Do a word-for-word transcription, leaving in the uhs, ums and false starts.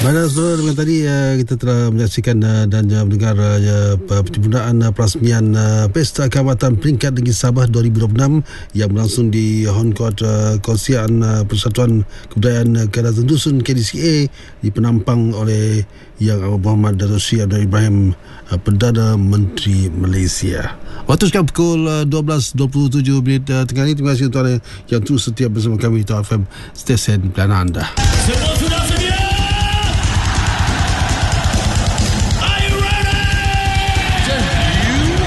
Baiklah saudara, dengan tadi uh, kita telah menyaksikan uh, dan uh, mendengar uh, penyempurnaan uh, perasmian uh, Pesta Kaamatan Peringkat Negeri Sabah dua ribu dua puluh enam yang berlangsung di Hon Court uh, Kerusiaan uh, Persatuan Kebudayaan uh, Kadazan Dusun K D C A, dipenampang oleh Yang Amat Berhormat Datuk Seri Anwar Ibrahim, uh, Perdana Menteri Malaysia. Waktu sekarang pukul uh, dua belas dua puluh tujuh minit uh, tengah ini. Terima kasih tuan yang terus setia bersama kami di T A F M, stesen pilihan anda.